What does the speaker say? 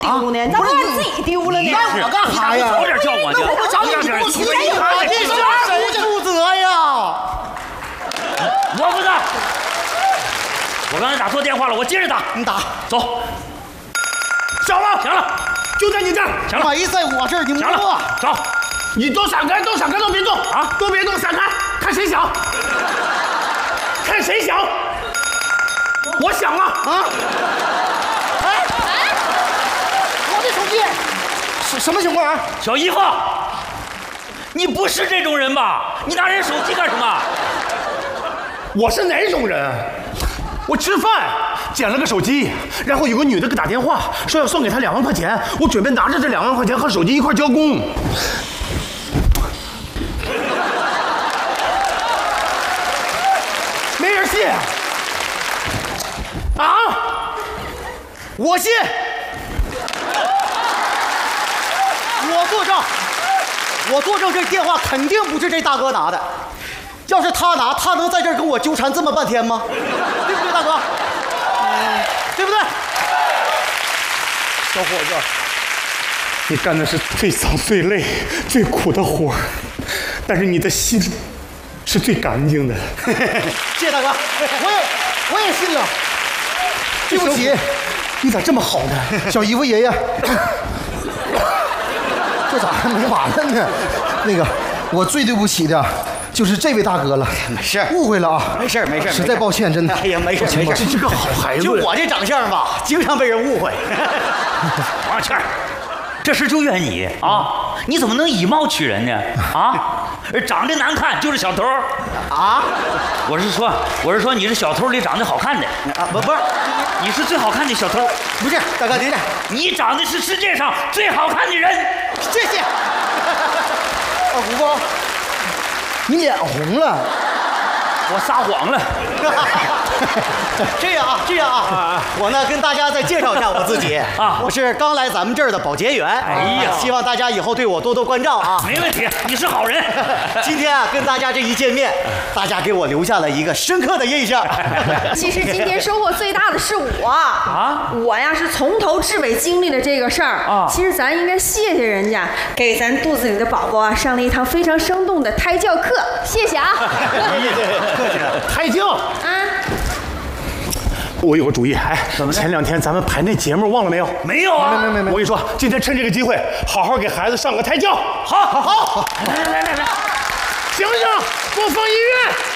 丢呢？咋不让自己丢了呢？ 让我干啥呀？ 早点叫我去！ 我找你给我出来一下，这是谁负责呀？ 我负责。我刚才打错电话了，我接着打。 你打， 走。 响了， 行了， 就在你这儿。 行了， 没在我这儿，你行了，走。 你都闪开，都闪开，都别动啊！ 都别动，闪开，看谁响，看谁响。我响了啊！哎，我的手机，什么情况啊？ 小姨夫，你不是这种人吧？你拿人手机干什么？ 我是哪种人？我吃饭捡了个手机，然后有个女的给打电话，说要送给她2万块钱，我准备拿着这2万块钱和手机一块交工。没人信啊！我信，我作证，这电话肯定不是这大哥拿的。要是他拿，他能在这儿跟我纠缠这么半天吗？对不对，大哥？对不对？小伙子，你干的是最脏、最累、最苦的活，但是你的心是最干净的。谢谢大哥，我也信了。对不起，你咋这么好呢？小姨夫爷爷，这咋还没完了呢？那个，我最对不起的就是这位大哥了。没事，误会了啊。没事，实在抱歉，真的。哎呀，没事。这是个好孩子。就我这长相吧，经常被人误会。 王倩儿，这事就怨你啊！你怎么能以貌取人呢？啊，长得难看就是小偷啊！ 我是说你是小偷里长得好看的啊！不是， 你是最好看的小偷。 不是，大哥，您你长得是世界上最好看的人。 谢谢。胡峰，你脸红了。 我撒谎了。 这样啊，我呢跟大家再介绍一下我自己啊，我是刚来咱们这儿的保洁员。哎呀，希望大家以后对我多多关照啊。 没问题，你是好人。 今天啊跟大家这一见面，大家给我留下了一个深刻的印象。 其实今天收获最大的是我啊，我呀是从头至尾经历了这个事儿啊。其实咱应该谢谢人家，给咱肚子里的宝宝啊上了一堂非常生动的胎教课，谢谢啊。 胎教啊。我有个主意，哎，前2天咱们排那节目忘了没有？ 没有啊， 没。我跟你说，今天趁这个机会，好好给孩子上个胎教。好，来，行不行？给我放音乐。